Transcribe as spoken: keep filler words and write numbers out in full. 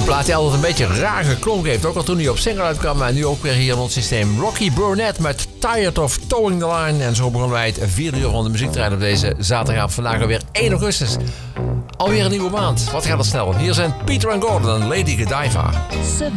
Een plaat die altijd een beetje raar geklonken heeft. Ook al toen hij op single uitkwam. En nu ook weer hier in ons systeem. Rocky Burnett met Tired of Towing the Line. En zo begonnen wij het vierde uur van de muziektrein op deze zaterdagavond. Vandaag alweer één augustus. Alweer een nieuwe maand. Wat gaat er snel. Hier zijn Peter en Gordon en Lady Godiva.